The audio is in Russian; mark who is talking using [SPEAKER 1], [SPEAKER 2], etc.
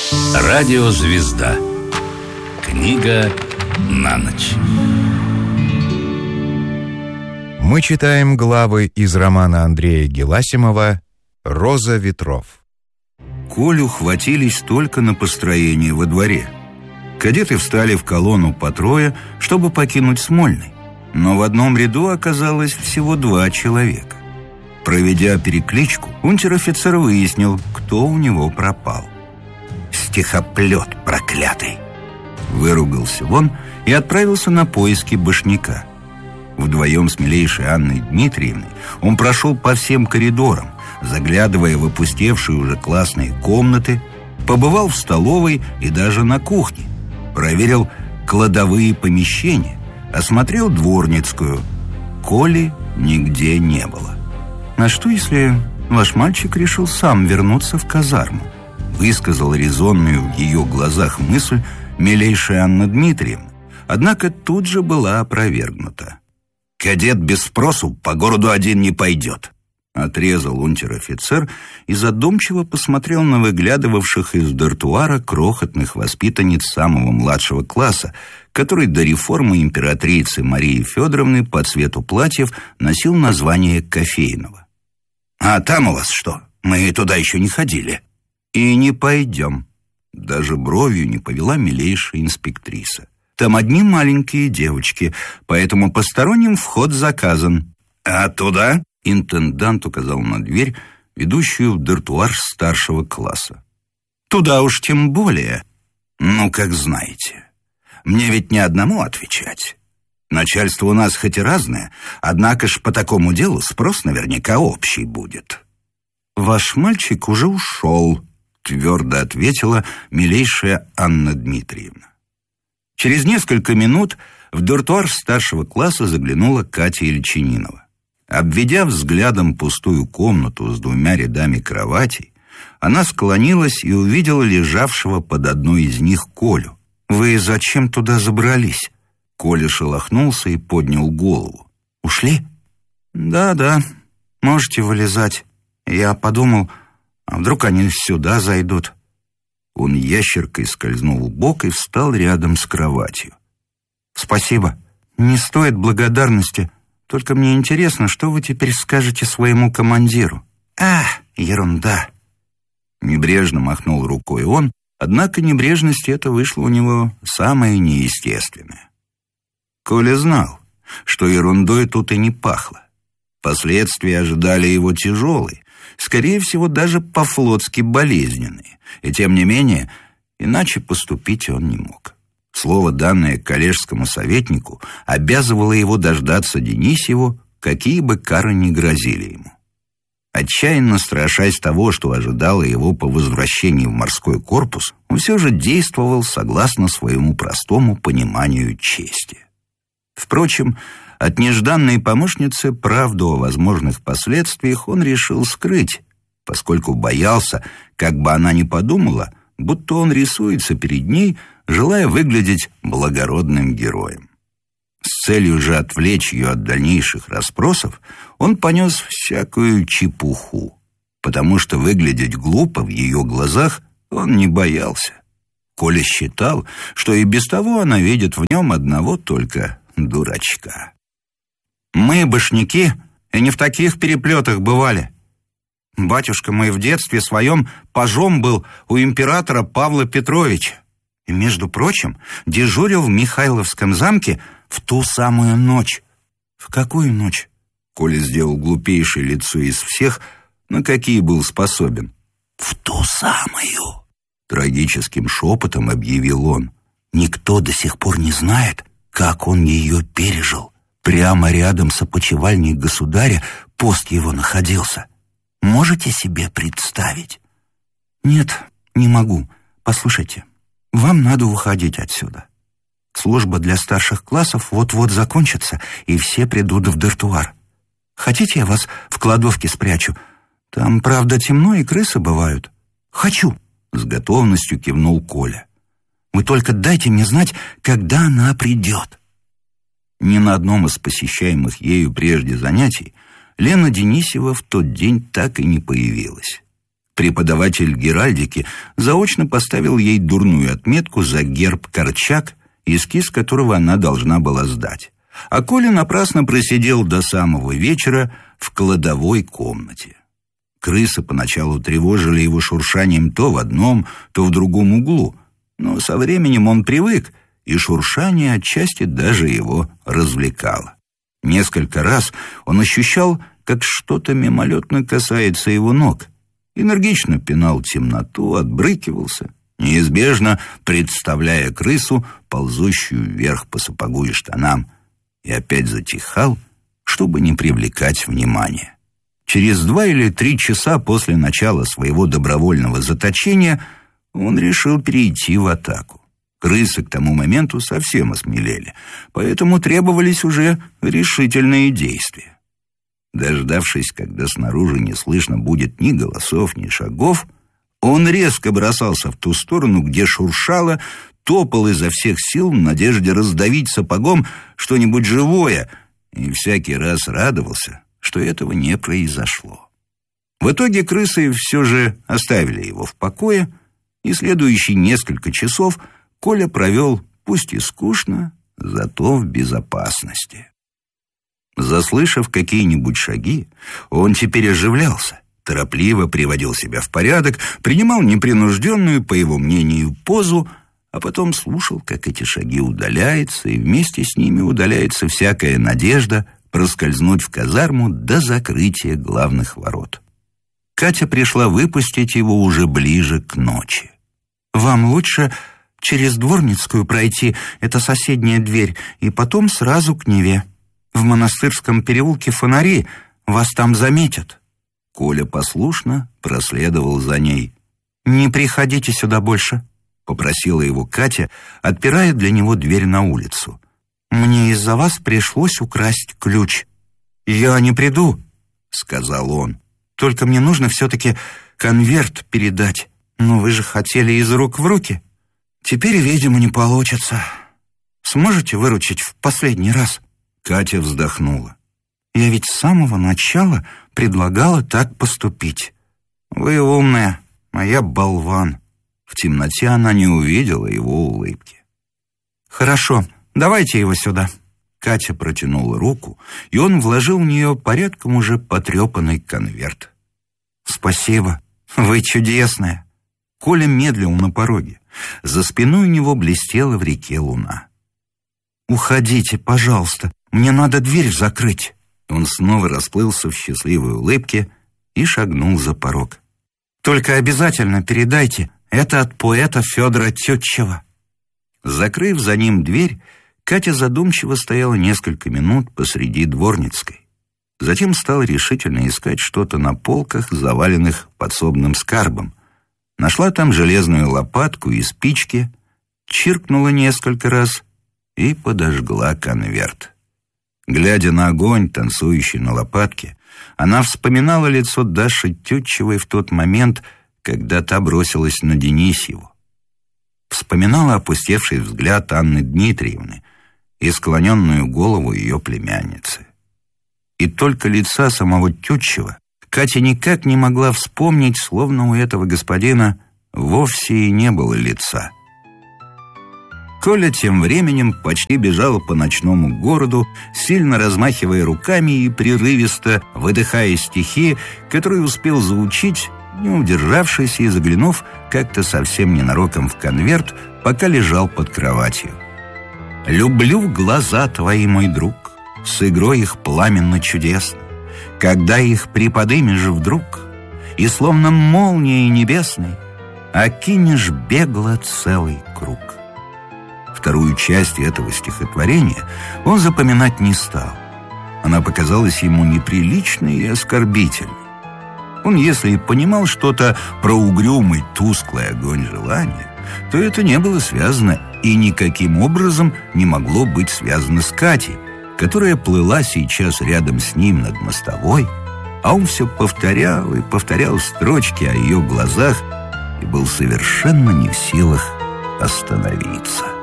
[SPEAKER 1] Радиозвезда. Книга на ночь.
[SPEAKER 2] Мы читаем главы из романа Андрея Геласимова «Роза ветров».
[SPEAKER 3] Колю хватились только на построение во дворе. Кадеты встали в колонну по трое, чтобы покинуть Смольный. Но в одном ряду оказалось всего 2 человека. Проведя перекличку, унтер-офицер выяснил, кто у него пропал. «Стихоплет проклятый!» Выругался он и отправился на поиски башняка. Вдвоем с милейшей Анной Дмитриевной он прошел по всем коридорам, заглядывая в опустевшие уже классные комнаты, побывал в столовой и даже на кухне, проверил кладовые помещения, осмотрел дворницкую. Коли нигде не было. «А что, если ваш мальчик решил сам вернуться в казарму?» высказал резонную в ее глазах мысль милейшая Анна Дмитриевна, однако тут же была опровергнута. «Кадет без спросу по городу один не пойдет», — отрезал унтер-офицер и задумчиво посмотрел на выглядывавших из дартуара крохотных воспитанниц самого младшего класса, который до реформы императрицы Марии Федоровны по цвету платьев носил название кофейного. «А там у вас что? Мы туда еще не ходили». «И не пойдем», — даже бровью не повела милейшая инспектриса. «Там одни маленькие девочки, поэтому посторонним вход заказан». «А туда?» — интендант указал на дверь, ведущую в дартуар старшего класса. «Туда уж тем более. Ну, как знаете. Мне ведь не одному отвечать. Начальство у нас хоть и разное, однако ж по такому делу спрос наверняка общий будет». «Ваш мальчик уже ушел», — твердо ответила милейшая Анна Дмитриевна. Через несколько минут в дартуар старшего класса заглянула Катя Ильчининова. Обведя взглядом пустую комнату с 2 рядами кроватей, она склонилась и увидела лежавшего под одной из них Колю. «Вы зачем туда забрались?» Коля шелохнулся и поднял голову. «Ушли?» «Да, можете вылезать. Я подумал, а вдруг они сюда зайдут?» Он ящеркой скользнул в бок и встал рядом с кроватью. «Спасибо. Не стоит благодарности. Только мне интересно, что вы теперь скажете своему командиру?» Ерунда!» Небрежно махнул рукой он, однако небрежность эта вышла у него самая неестественная. Коля знал, что ерундой тут и не пахло. Последствия ожидали его тяжелые, скорее всего, даже по-флотски болезненные, и тем не менее, иначе поступить он не мог. Слово, данное коллежскому советнику, обязывало его дождаться Денисьеву, какие бы кары ни грозили ему. Отчаянно страшась того, что ожидало его по возвращении в морской корпус, он все же действовал согласно своему простому пониманию чести. Впрочем, от нежданной помощницы правду о возможных последствиях он решил скрыть, поскольку боялся, как бы она ни подумала, будто он рисуется перед ней, желая выглядеть благородным героем. С целью же отвлечь ее от дальнейших расспросов, он понес всякую чепуху, потому что выглядеть глупо в ее глазах он не боялся. Коля считал, что и без того она видит в нем одного только дурачка. «Мы, башняки, и не в таких переплетах бывали. Батюшка мой в детстве своем пажом был у императора Павла Петровича. И, между прочим, дежурил в Михайловском замке в ту самую ночь». «В какую ночь?» Коля сделал глупейшее лицо из всех, на какие был способен. «В ту самую!» Трагическим шепотом объявил он. «Никто до сих пор не знает, как он ее пережил. Прямо рядом с опочивальней государя пост его находился. Можете себе представить?» «Нет, не могу. Послушайте, вам надо уходить отсюда. Служба для старших классов вот-вот закончится, и все придут в дартуар. Хотите, я вас в кладовке спрячу? Там, правда, темно, и крысы бывают». «Хочу», — с готовностью кивнул Коля. «Вы только дайте мне знать, когда она придет». Ни на одном из посещаемых ею прежде занятий Лена Денисьева в тот день так и не появилась. Преподаватель геральдики заочно поставил ей дурную отметку за герб Корчак, эскиз которого она должна была сдать. А Коля напрасно просидел до самого вечера в кладовой комнате. Крысы поначалу тревожили его шуршанием то в одном, то в другом углу, но со временем он привык, и шуршание отчасти даже его развлекало. Несколько раз он ощущал, как что-то мимолетно касается его ног, энергично пинал темноту, отбрыкивался, неизбежно представляя крысу, ползущую вверх по сапогу и штанам, и опять затихал, чтобы не привлекать внимания. Через 2 или 3 часа после начала своего добровольного заточения он решил перейти в атаку. Крысы к тому моменту совсем осмелели, поэтому требовались уже решительные действия. Дождавшись, когда снаружи не слышно будет ни голосов, ни шагов, он резко бросался в ту сторону, где шуршало, топал изо всех сил в надежде раздавить сапогом что-нибудь живое, и всякий раз радовался, что этого не произошло. В итоге крысы все же оставили его в покое, и следующие несколько часов Коля провел, пусть и скучно, зато в безопасности. Заслышав какие-нибудь шаги, он теперь оживлялся, торопливо приводил себя в порядок, принимал непринужденную, по его мнению, позу, а потом слушал, как эти шаги удаляются, и вместе с ними удаляется всякая надежда проскользнуть в казарму до закрытия главных ворот. Катя пришла выпустить его уже ближе к ночи. «Вам лучше через Дворницкую пройти, это соседняя дверь, и потом сразу к Неве. В Монастырском переулке фонари, вас там заметят». Коля послушно проследовал за ней. «Не приходите сюда больше», — попросила его Катя, отпирая для него дверь на улицу. «Мне из-за вас пришлось украсть ключ». «Я не приду», — сказал он. «Только мне нужно все-таки конверт передать. Но вы же хотели из рук в руки. Теперь, видимо, не получится. Сможете выручить в последний раз?» Катя вздохнула. «Я ведь с самого начала предлагала так поступить. Вы умная, а я болван». В темноте она не увидела его улыбки. «Хорошо, давайте его сюда». Катя протянула руку, и он вложил в нее порядком уже потрепанный конверт. «Спасибо, вы чудесная». Коля медлил на пороге. За спиной у него блестела в реке луна. «Уходите, пожалуйста, мне надо дверь закрыть». Он снова расплылся в счастливой улыбке и шагнул за порог. «Только обязательно передайте, это от поэта Федора Тютчева». Закрыв за ним дверь, Катя задумчиво стояла несколько минут посреди Дворницкой. Затем стала решительно искать что-то на полках, заваленных подсобным скарбом. Нашла там железную лопатку и спички, чиркнула несколько раз и подожгла конверт. Глядя на огонь, танцующий на лопатке, она вспоминала лицо Даши Тютчевой в тот момент, когда та бросилась на Денисьеву. Вспоминала опустевший взгляд Анны Дмитриевны и склоненную голову ее племянницы. И только лица самого Тютчева Катя никак не могла вспомнить, словно у этого господина вовсе и не было лица. Коля тем временем почти бежал по ночному городу, сильно размахивая руками и прерывисто выдыхая стихи, которые успел заучить, не удержавшись и заглянув как-то совсем ненароком в конверт, пока лежал под кроватью. «Люблю глаза твои, мой друг, с игрой их пламенно чудесно. Когда их приподымешь вдруг, и словно молнией небесной окинешь бегло целый круг». Вторую часть этого стихотворения он запоминать не стал. Она показалась ему неприличной и оскорбительной. Он, если и понимал что-то про угрюмый, тусклый огонь желания, то это не было связано и никаким образом не могло быть связано с Катей, которая плыла сейчас рядом с ним над мостовой, а он все повторял и повторял строчки о ее глазах и был совершенно не в силах остановиться.